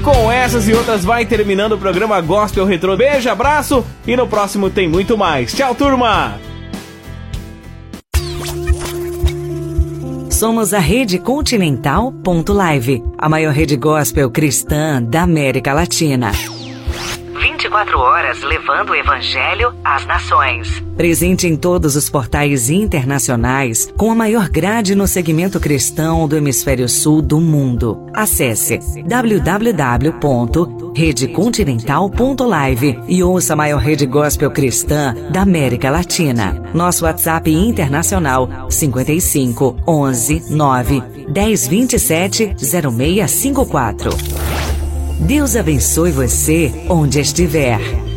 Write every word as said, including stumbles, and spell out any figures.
com essas e outras vai terminando o programa Gospel Retrô. Beijo, abraço e no próximo tem muito mais. Tchau, turma! Somos a Rede Continental ponto live, a maior rede gospel cristã da América Latina. vinte e quatro horas levando o Evangelho às nações. Presente em todos os portais internacionais, com a maior grade no segmento cristão do hemisfério sul do mundo. Acesse w w w ponto rede continental ponto live e ouça a maior rede gospel cristã da América Latina. Nosso WhatsApp internacional cinquenta e cinco, onze, nove, dez, vinte e sete, zero seis cinco quatro. Deus abençoe você onde estiver.